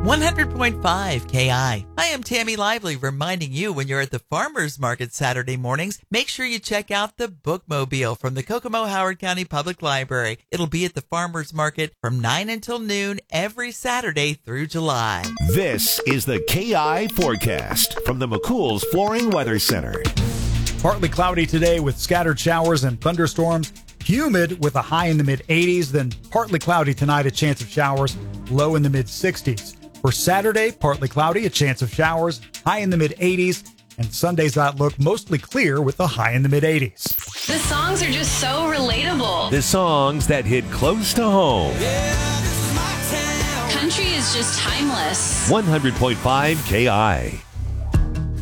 100.5 KI. I am Tammy Lively, reminding you when you're at the farmers market Saturday mornings, make sure you check out the Bookmobile from the Kokomo Howard County Public Library. It'll be at the farmers market from 9 until noon every Saturday through July. This is the KI forecast from the McCool's Flooring Weather Center. Partly cloudy today with scattered showers and thunderstorms. Humid with a high in the mid-80s, then partly cloudy tonight, a chance of showers, low in the mid-60s. For Saturday, partly cloudy, a chance of showers, high in the mid-80s, and Sunday's outlook mostly clear with a high in the mid-80s. The songs are just so relatable. The songs that hit close to home. Country is just timeless. 100.5 KI.